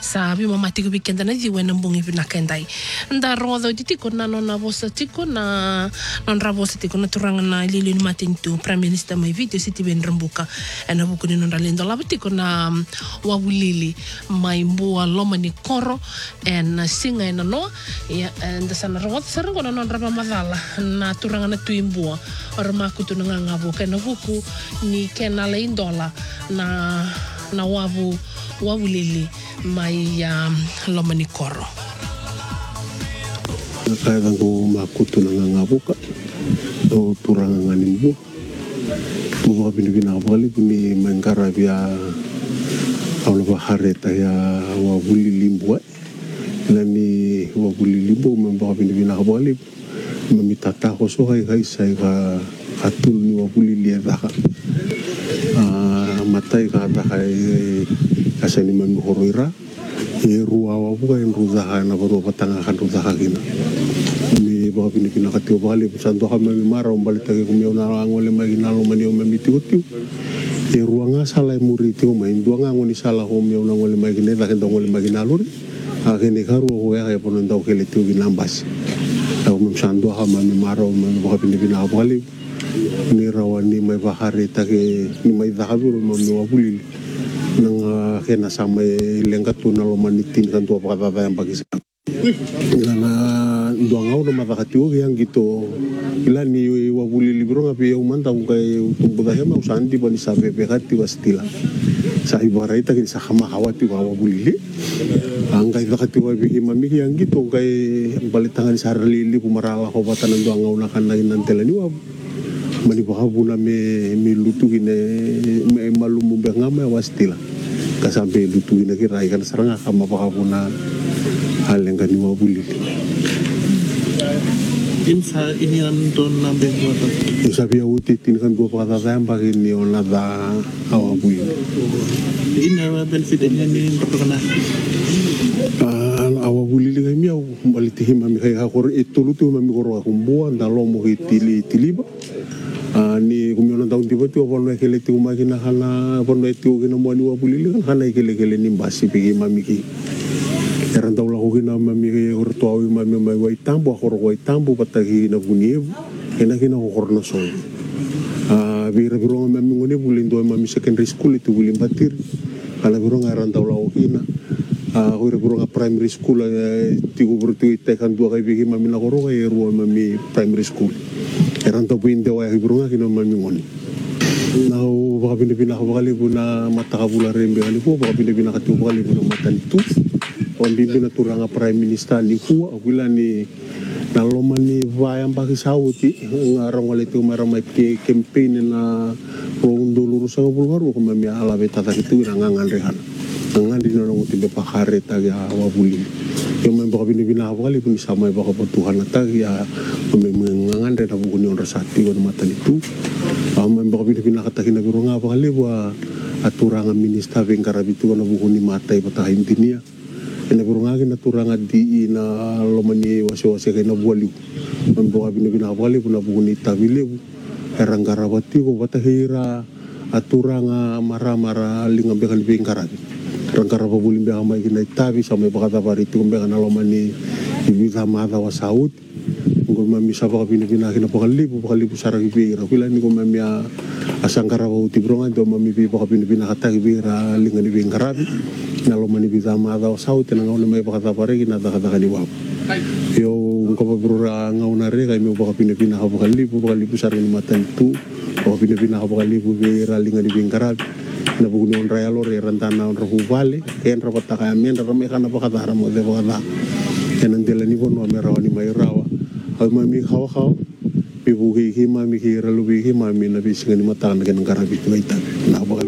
sa bi mama tiku bikenda na di wena mbungi binakendai nda rodo di tiko na nona vosa tiko na non ravosa tiko na turanga na lili ni matintu prime minister mai video siti ben rambuka na buku ni non ralendo la tiko na wawulili mai mbua loma ni koro en singa na no ya nda sana rodo sarango na non raba madala na turanga na tuimbua or makutu nga ngabuka na buku ni kena leindola na wawulili mai loma ni koro. Kaya ko makuto na ngabuka o turang ngani bu. Tuwa binibinakabali ni mangkara via awla bahareta ya wawulili mbua. Lani wawulili mbua mambaka binibinakabali mamitata ko so hay say ka katul ni wawulili daka. Matai ka daka kasani mami horoira ruwa wabuka en ruzaha na baro patanga kan ruzaha kina mi ba pini kina katio bali santo ha mami mara umbali tage kumio na ngole magina lo mani o mami tiu ruwa nga sala muri tiu mai ndua nga ngoni sala ho mio na ngole magina da kan ngole magina lo a kene karu ho ya pono ndau kele tiu kina mbas au mami santo ha mami mara o mami ba pini kina bali ni rawani mai bahari tage ni mai dahabu mami wabuli nang kena sama lengkat tu nalo manitin kan tua pakata yang bagi saya. Nana doang au nama takatiwa yang gitu. Ila ni wabuli libro ngapi uman tahu kai tumbuh dah mau sandi bani sabe bekati wastila. Sa ibarai tak ini sama hawati wabuli li. Angkai takatiwa bihi mami yang gitu kai balik tangan sarlili pumarala hobatan doang au nakan lagi nantelani wab. Mani bakabuna me lutu gine me malumu bengama wastila kasampe lutu gine kira ikan seranga kama bakabuna hal yang kani wabuli insa ini anton nambe buatan sabi awuti tin kan go pakata tayang bagi ni onada awabuli ina benefit ini terkena awabuli linga miau baliti mami kai hakor itu lutu mami koro akumbuan dalomo hitili ni kumiona taun tiba tu apa nak kele tu makina hana apa nak tu kena muani wabuli kan hana kele ni basi pergi mami ki eran tahu lah kena mami ki ortuawi mami mai wai tambu patagi na bunievu kena korna so bira biro mami ngone bulin do mami secondary school itu bulin batir kala biro ngaran tahu lah kena biro primary school tigo bertu itekan dua kali pergi mami na koro kai ruang mami primary school eran to pinde wa hibrunga kino mami ngoni nau baka pinipina kabakali po na mata kabula rembe kali po baka pinipina katubakali po na mata nitu pambibi na turanga prime minister ni kuwa akila ni naloman ni vayang baki sauti ngarang wala ito maramay campaign na rong sa bulgaru kung mami alabe tatakitu nangangan rehan nangan din na nang utibe pakare tagi awabuli yung may baka binibina kabakali po ni samay baka patuhan na tagi may mangangan rin na buko ni onrasati ko na mata nito may baka binibina kataki na biro nga bakali wa aturangan minista bengkarabitu ko na buko ni matay patahin din niya ina burungagi na turanga di na lomani wasi kay na buwaliw man buka binibina kabali po na buko ni tabiliw erang karabati ko batahira aturanga mara lingang bekan bengkarabi erang karababulim bekan may kinay tabi sa may bakatabariti kong bekan na lomani ibita mata wasaut kung mami sa baka binibina pakalipo sarang ibira pila ni kung mami asang karabauti burungan do mami baka binibina katag ibira lingang bengkarabi nalo mani bisa mata saut na ngaw na may pakatapare kinata kaliwap yung kapabrura ngaw na rin kay may baka pinapina kapakalipo sa rin mata nito baka pinapina kapakalipo kay raling alibing karab na bukunon rayalor rantana on rahubali kaya rapat na kayamin ramay ka na pakatara mo de pakata kaya nandila ni Bono merawa ni Mayrawa ay mami kaw bibuhi mami kira lubihi mami na bisingan ni mata na ganang karabit na itabi na